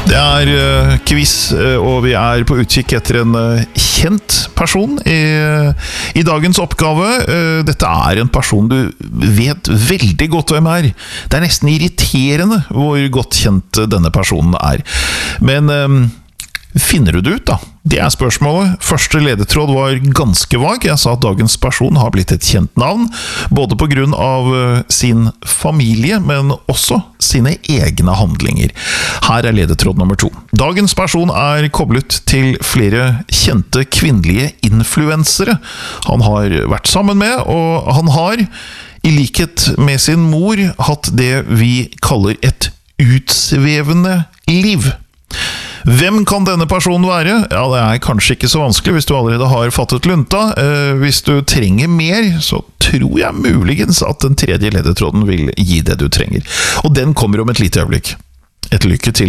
Quiz, og vi på utkikk etter en kjent person i dagens oppgave. Dette en person du vet veldig godt hvem Det nesten irriterende hvor godt kjent denne personen Men finner du det ut da? Det spørsmålet. Første ledetråd var ganske vag. Jeg sa at dagens person har blitt et kjent navn, både på grunn av sin familie, men også sine egne handlinger. Her ledetråd nummer 2. Dagens person koblet til flere kjente kvinnelige influensere han har vært sammen med, og han har, i likhet med sin mor, hatt det vi kaller et utsvevende liv. Hvem kan denne personen være? Ja, det kanskje ikke så vanskelig hvis du allerede har fattet lunta. Hvis du trenger mer, så tror jeg muligens at den tredje ledetråden vil gi det du trenger. Og den kommer om et lite øyeblikk. Et lykke til.